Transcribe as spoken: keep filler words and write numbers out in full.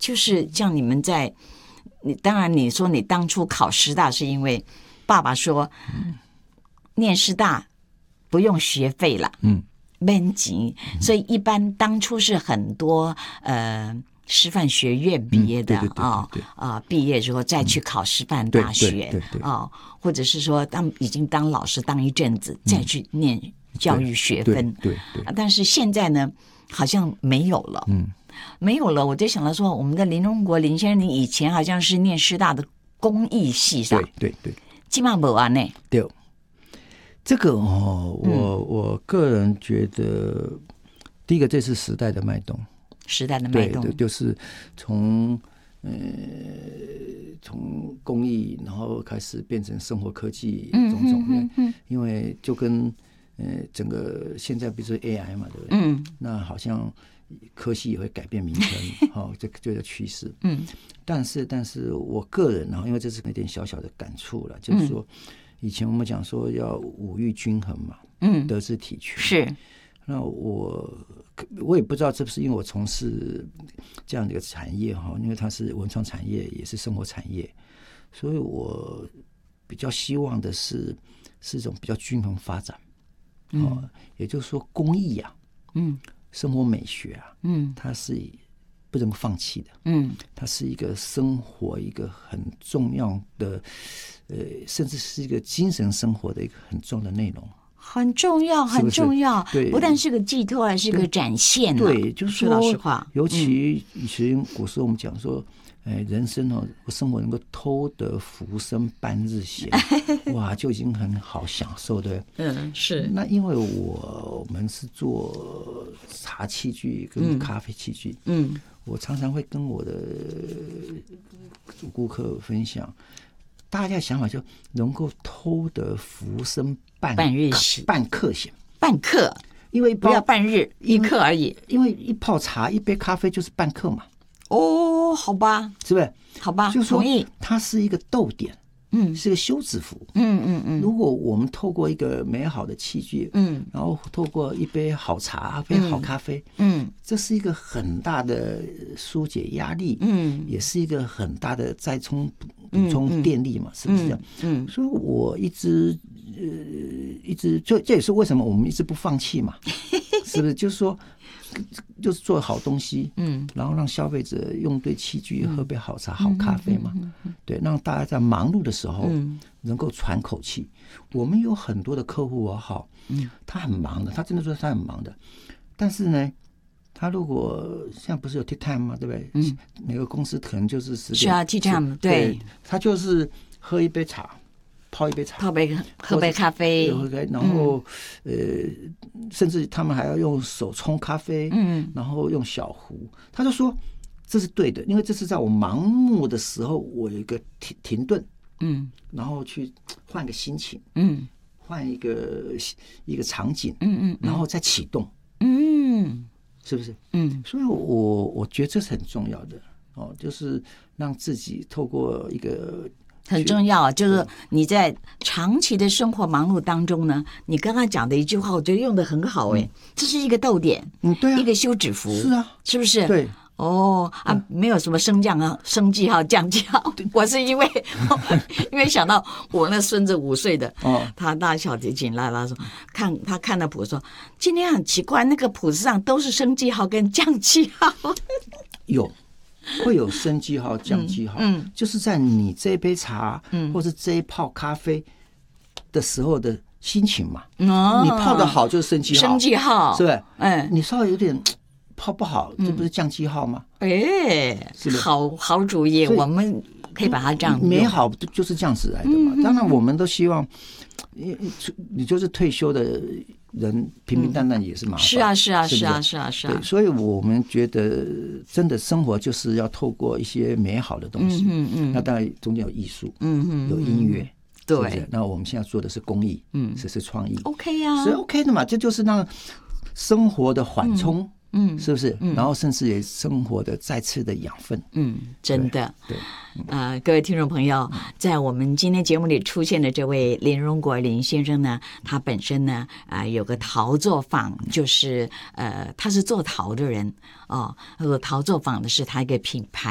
就是像你们在，你当然你说你当初考师大是因为爸爸说，嗯、念师大不用学费了，嗯，免钱，所以一般当初是很多呃。师范学院毕业的啊啊，毕业之后再去考师范大学啊，或者是说当已经当老师当一阵子，再去念教育学分。 对对。 但是现在呢，好像没有了，嗯，没有了。我就想到说，我们的林荣国林先生，你以前好像是念师大的工艺系上， 对对对， 基本上没完呢。 对，这个哦，我、嗯、我个人觉得，第一个这是时代的脉动。 时代的脉动， 对，就是从呃从工艺，然后开始变成生活科技种种。嗯嗯嗯、因为就跟呃整个现在比如说 A I 嘛，对不对？嗯，那好像科技也会改变名称，好、哦，这这个趋势。嗯，但是但是我个人呢，因为这是有点小小的感触了，就是说，以前我们讲说要五育均衡嘛，嗯，德智体群是。 那我我也不知道，这不是因为我从事这样的一个产业哈，因为它是文创产业，也是生活产业，所以我比较希望的是是一种比较均衡发展。嗯、哦，也就是说，工艺啊，嗯，生活美学啊，嗯，它是不能放弃的，嗯，它是一个生活一个很重要的，呃，甚至是一个精神生活的一个很重要的内容。 很重要，很重要。 是不是？对， 不但是个寄托，还是个展现、啊。 对，就是说， 说老实话， 尤其以前古时候我们讲说，哎，人生哦，生活能够偷得浮生半日闲，哇，就已经很好享受的。 嗯，是。 那因为我我们是做茶器具跟咖啡器具，嗯，嗯我常常会跟我的顾客分享。大家的想法就能够偷得浮生半半日闲， 半刻闲， 半刻， 因为不要半日，一刻而已。 因为一泡茶、一杯咖啡就是半刻嘛。 哦，好吧， 是不是？ 好吧， 就是说同意。 它是一个逗点，嗯，是个休止符， 嗯嗯嗯。 如果我们透过一个美好的器具，嗯，然后透过一杯好茶、一杯好咖啡，嗯，这是一个很大的疏解压力，嗯，也是一个很大的再充。补充电力嘛，嗯、是不是这样？嗯，嗯所以我一直呃一直就这也是为什么我们一直不放弃嘛，是不是？就是说，就是做好东西，嗯，然后让消费者用对器具，喝杯好茶、嗯、好咖啡嘛，嗯嗯嗯嗯、对，让大家在忙碌的时候能够喘口气。我们有很多的客户哦，好，嗯，他很忙的，他真的说他很忙的，但是呢。他如果现在不是有 tea time 吗？对不对？嗯，每个公司可能就是十点需要 tea time， 对, 对， 他就是喝一杯茶，泡一杯茶， 泡杯喝杯咖啡， 然后、嗯、呃，甚至他们还要用手冲咖啡，嗯，然后用小壶。他就说这是对的，因为这是在我盲目的时候，我有一个停停顿，嗯，然后去换个心情，嗯，换一个一个场景，嗯 嗯, 嗯，然后再启动，嗯。是不是？嗯，所以我我觉得这是很重要的哦，就是让自己透过一个很重要，就是你在长期的生活忙碌当中呢，你刚刚讲的一句话，我觉得用得很好哎、欸嗯，这是一个逗点， 嗯，对啊， 一个休止符， 是啊， 是不是？ 对。 哦啊，没有什么升降啊，升记号、降记号。我是因为因为想到我那孙子五岁的，哦，他大小提琴来了，说看他看那谱说，今天很奇怪，那个谱子上都是升记号跟降记号。 有会有升记号、降记号，嗯，嗯就是在你这一杯茶，嗯，或是这一泡咖啡的时候的心情嘛。哦，你泡得好就是升记号， 升记号， 是不是？哎，你稍微有点。泡不好，这不是降记号吗？ 哎、嗯，好好主意，我们可以把它这样。 美好就是这样子来的嘛。嗯、当然，我们都希望，你你就是退休的人，平平淡淡也是麻烦。 是啊，是啊， 是是啊，是啊，是啊。 对，所以我们觉得，真的生活就是要透过一些美好的东西。嗯嗯。那当然中间有艺术，嗯嗯，有音乐。 对。 是不是？那我们现在做的是公益，嗯，这是创意。 OK 呀、啊， 所以 OK 的嘛，这就是让生活的缓冲。嗯嗯，是不是？嗯、然后甚至也生活的再次的养分。 嗯，真的。 对， 对呃，各位听众朋友，在我们今天节目里出现的这位林荣国林先生呢，他本身呢，啊、呃，有个陶作坊，就是呃，他是做陶的人哦，他说陶作坊的是他一个品牌。